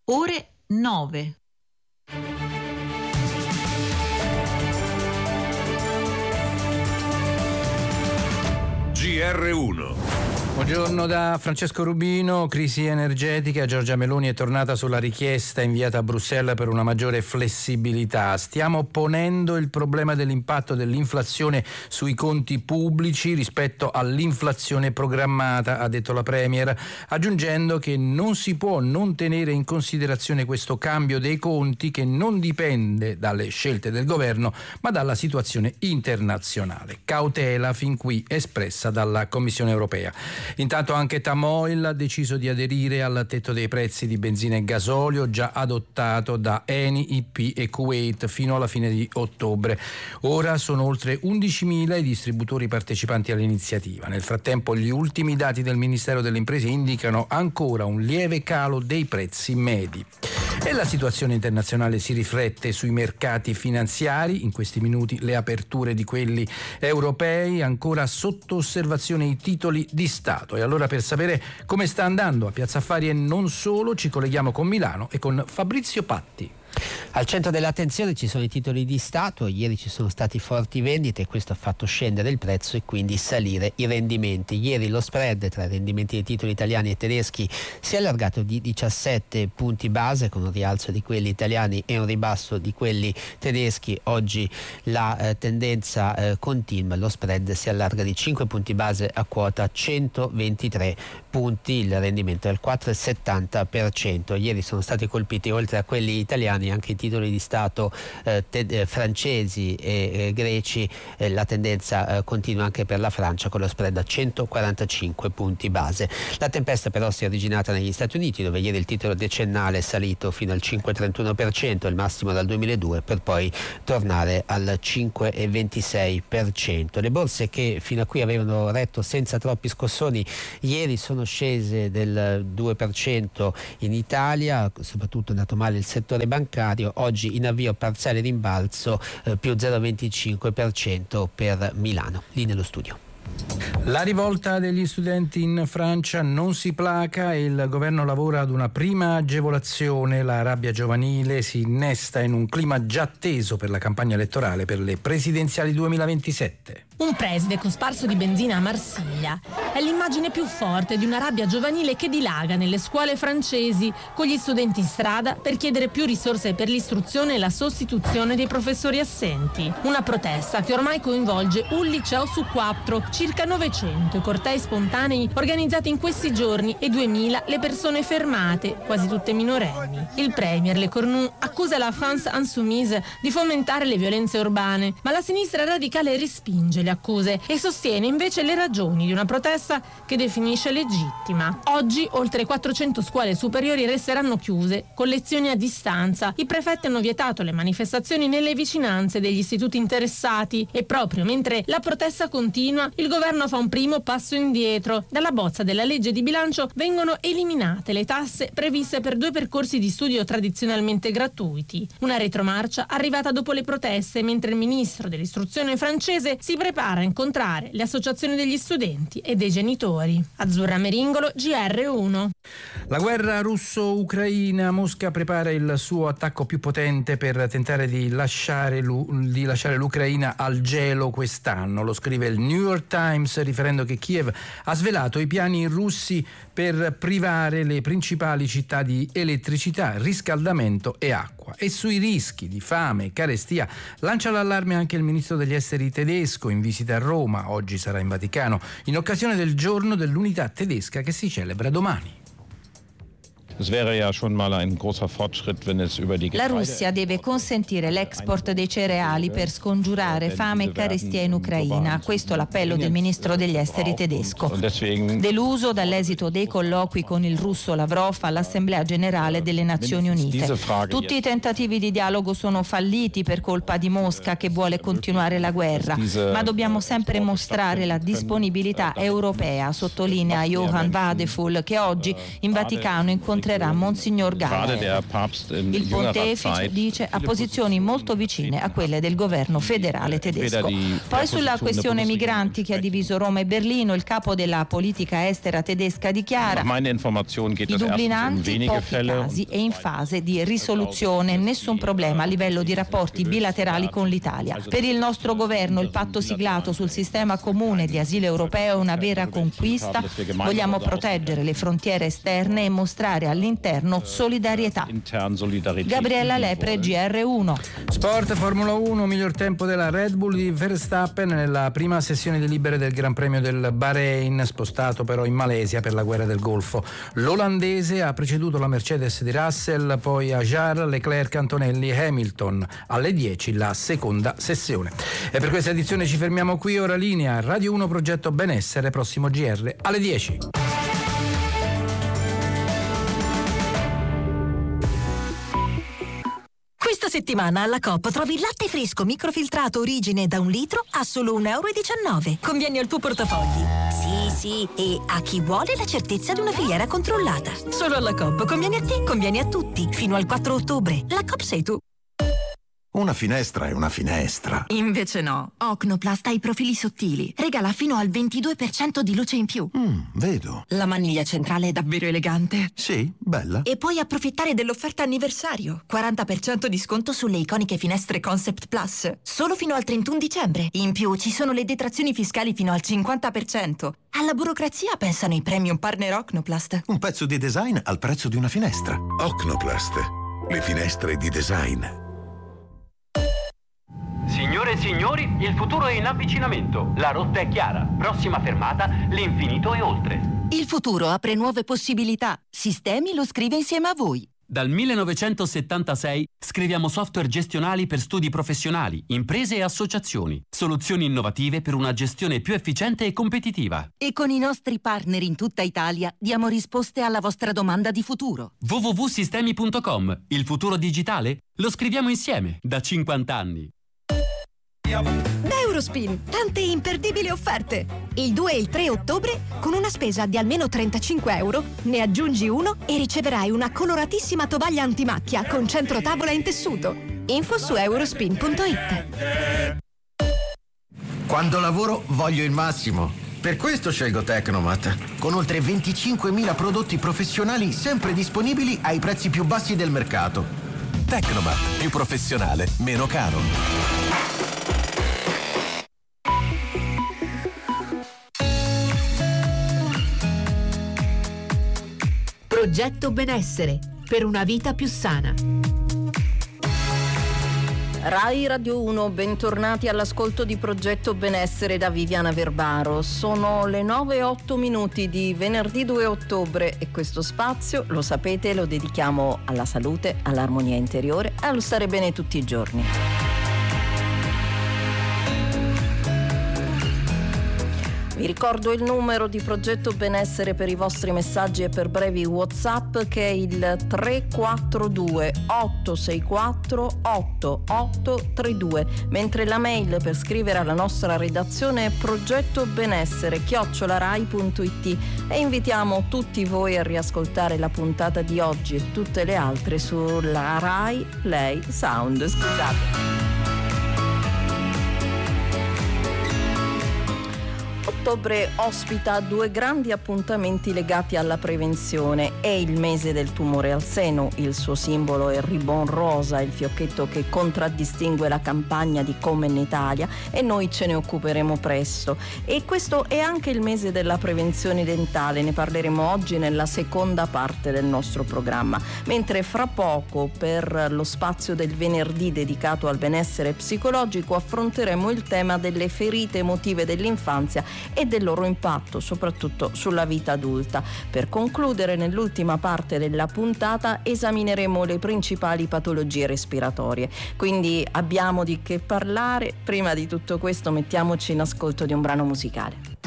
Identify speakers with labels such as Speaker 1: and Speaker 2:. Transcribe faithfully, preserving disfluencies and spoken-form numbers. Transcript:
Speaker 1: ore nove.
Speaker 2: G R uno.
Speaker 3: Buongiorno da Francesco Rubino. Crisi energetica. Giorgia Meloni è tornata sulla richiesta inviata a Bruxelles per una maggiore flessibilità. Stiamo ponendo il problema dell'impatto dell'inflazione sui conti pubblici rispetto all'inflazione programmata, ha detto la Premier, aggiungendo che non si può non tenere in considerazione questo cambio dei conti che non dipende dalle scelte del governo ma dalla situazione internazionale. Cautela fin qui espressa dalla Commissione europea. Intanto anche Tamoil ha deciso di aderire al tetto dei prezzi di benzina e gasolio già adottato da Eni, I P e Kuwait fino alla fine di ottobre. Ora sono oltre undicimila i distributori partecipanti all'iniziativa. Nel frattempo gli ultimi dati del Ministero delle Imprese indicano ancora un lieve calo dei prezzi medi. E la situazione internazionale si riflette sui mercati finanziari. In questi minuti le aperture di quelli europei, ancora sotto osservazione i titoli di Stato. E allora, per sapere come sta andando a Piazza Affari e non solo, ci colleghiamo con Milano e con Fabrizio Patti.
Speaker 4: Al centro dell'attenzione ci sono i titoli di Stato. Ieri ci sono stati forti vendite e questo ha fatto scendere il prezzo e quindi salire i rendimenti. Ieri lo spread tra i rendimenti dei titoli italiani e tedeschi si è allargato di diciassette punti base, con un rialzo di quelli italiani e un ribasso di quelli tedeschi. Oggi la eh, tendenza eh, continua, lo spread si allarga di cinque punti base a quota centoventitré punti, il rendimento è al quattro virgola settanta per cento. Ieri sono stati colpiti, oltre a quelli italiani, anche i titoli di Stato eh, te- eh, francesi e eh, greci. Eh, la tendenza eh, continua anche per la Francia, con lo spread a centoquarantacinque punti base. La tempesta però si è originata negli Stati Uniti, dove ieri il titolo decennale è salito fino al cinque virgola trentuno per cento, il massimo dal duemiladue, per poi tornare al cinque virgola ventisei per cento. Le borse, che fino a qui avevano retto senza troppi scossoni, ieri sono scese del due per cento in Italia, soprattutto è andato male il settore bancario. Oggi in avvio parziale rimbalzo, eh, più zero virgola venticinque per cento per Milano. Lì nello studio.
Speaker 3: La rivolta degli studenti in Francia non si placa e il governo lavora ad una prima agevolazione. La rabbia giovanile si innesta in un clima già teso per la campagna elettorale per le presidenziali duemilaventisette.
Speaker 5: Un preside cosparso di benzina a Marsiglia è l'immagine più forte di una rabbia giovanile che dilaga nelle scuole francesi, con gli studenti in strada per chiedere più risorse per l'istruzione e la sostituzione dei professori assenti. Una protesta che ormai coinvolge un liceo su quattro, circa novecento i cortei spontanei organizzati in questi giorni e duemila le persone fermate, quasi tutte minorenni. Il premier Le Cornu accusa la France Insoumise di fomentare le violenze urbane, ma la sinistra radicale respinge le accuse e sostiene invece le ragioni di una protesta che definisce legittima. Oggi oltre quattrocento scuole superiori resteranno chiuse con lezioni a distanza. I prefetti hanno vietato le manifestazioni nelle vicinanze degli istituti interessati e proprio mentre la protesta continua, il governo fa un primo passo indietro. Dalla bozza della legge di bilancio vengono eliminate le tasse previste per due percorsi di studio tradizionalmente gratuiti. Una retromarcia arrivata dopo le proteste, mentre il ministro dell'istruzione francese si prepara a incontrare le associazioni degli studenti e dei genitori. Azzurra Meringolo, G R uno.
Speaker 3: La guerra russo-ucraina. Mosca prepara il suo attacco più potente per tentare di lasciare, di lasciare l'Ucraina al gelo quest'anno. Lo scrive il New York Times, riferendo che Kiev ha svelato i piani russi per privare le principali città di elettricità, riscaldamento e acqua. E sui rischi di fame e carestia lancia l'allarme anche il ministro degli esteri tedesco, in visita a Roma. Oggi sarà in Vaticano in occasione del giorno dell'unità tedesca che si celebra domani.
Speaker 6: La Russia deve consentire l'export dei cereali per scongiurare fame e carestia in Ucraina. Questo è l'appello del ministro degli esteri tedesco. Deluso dall'esito dei colloqui con il russo Lavrov all'Assemblea Generale delle Nazioni Unite. Tutti i tentativi di dialogo sono falliti per colpa di Mosca, che vuole continuare la guerra, ma dobbiamo sempre mostrare la disponibilità europea, sottolinea Johann Wadephul, che oggi in Vaticano incontrerà incontrerà Monsignor Gahler. Il pontefice, dice, ha posizioni molto vicine a quelle del governo federale tedesco. Poi sulla questione migranti che ha diviso Roma e Berlino, il capo della politica estera tedesca dichiara: i dublinanti, pochi casi e in fase di risoluzione, nessun problema a livello di rapporti bilaterali con l'Italia. Per il nostro governo il patto siglato sul sistema comune di asilo europeo è una vera conquista. Vogliamo proteggere le frontiere esterne e mostrare all'interno solidarietà. Gabriella Lepre, G R uno.
Speaker 3: Sport, Formula uno, miglior tempo della Red Bull di Verstappen nella prima sessione di libere del Gran Premio del Bahrain, spostato però in Malesia per la guerra del Golfo. L'olandese ha preceduto la Mercedes di Russell, poi Ajar, Leclerc, Antonelli e Hamilton. Alle dieci la seconda sessione. E per questa edizione ci fermiamo qui. Ora linea Radio uno Progetto Benessere, prossimo G R alle dieci.
Speaker 1: Questa settimana alla Coop trovi il latte fresco microfiltrato Origine da un litro a solo un euro e diciannove. Conviene al tuo portafogli. Sì, sì, e a chi vuole la certezza di una filiera controllata. Solo alla Coop. Conviene a te, conviene a tutti. Fino al quattro ottobre. La Coop sei tu.
Speaker 7: Una finestra è una finestra.
Speaker 1: Invece no. Ocnoplast ha i profili sottili. Regala fino al ventidue per cento di luce in più.
Speaker 7: Mm, vedo.
Speaker 1: La maniglia centrale è davvero elegante.
Speaker 7: Sì, bella.
Speaker 1: E puoi approfittare dell'offerta anniversario. quaranta per cento di sconto sulle iconiche finestre Concept Plus. Solo fino al trentuno dicembre. In più ci sono le detrazioni fiscali fino al cinquanta per cento. Alla burocrazia pensano i premium partner Ocnoplast.
Speaker 7: Un pezzo di design al prezzo di una finestra.
Speaker 2: Ocnoplast, le finestre di design.
Speaker 8: Signore e signori, il futuro è in avvicinamento. La rotta è chiara. Prossima fermata, l'infinito e oltre.
Speaker 1: Il futuro apre nuove possibilità. Sistemi lo scrive insieme a voi.
Speaker 9: Dal millenovecentosettantasei scriviamo software gestionali per studi professionali, imprese e associazioni. Soluzioni innovative per una gestione più efficiente e competitiva.
Speaker 1: E con i nostri partner in tutta Italia diamo risposte alla vostra domanda di futuro.
Speaker 9: w w w punto sistemi punto com. Il futuro digitale? Lo scriviamo insieme da cinquanta anni.
Speaker 1: Da Eurospin, tante imperdibili offerte. Il due e il tre ottobre, con una spesa di almeno trentacinque euro, ne aggiungi uno e riceverai una coloratissima tovaglia antimacchia con centro tavola in tessuto. Info su eurospin punto it.
Speaker 10: Quando lavoro voglio il massimo. Per questo scelgo Tecnomat, con oltre venticinquemila prodotti professionali sempre disponibili ai prezzi più bassi del mercato.
Speaker 11: Tecnomat, più professionale, meno caro.
Speaker 12: Progetto Benessere, per una vita più sana.
Speaker 13: Rai Radio uno, bentornati all'ascolto di Progetto Benessere da Viviana Verbaro. Sono le nove e otto minuti di venerdì due ottobre e questo spazio, lo sapete, lo dedichiamo alla salute, all'armonia interiore e allo stare bene tutti i giorni. Vi ricordo il numero di Progetto Benessere per i vostri messaggi e per brevi WhatsApp, che è il tre quattro due otto sei quattro otto otto tre due, mentre la mail per scrivere alla nostra redazione è progettobenessere chiocciola rai punto it, e invitiamo tutti voi a riascoltare la puntata di oggi e tutte le altre sulla Rai Play Sound. Scusate. Ottobre ospita due grandi appuntamenti legati alla prevenzione. È il mese del tumore al seno, il suo simbolo è il ribbon rosa, il fiocchetto che contraddistingue la campagna di Komen Italia, e noi ce ne occuperemo presto. E questo è anche il mese della prevenzione dentale, ne parleremo oggi nella seconda parte del nostro programma, mentre fra poco, per lo spazio del venerdì dedicato al benessere psicologico, affronteremo il tema delle ferite emotive dell'infanzia e del loro impatto soprattutto sulla vita adulta. Per concludere, nell'ultima parte della puntata esamineremo le principali patologie respiratorie, quindi abbiamo di che parlare. Prima di tutto questo mettiamoci in ascolto di un brano musicale.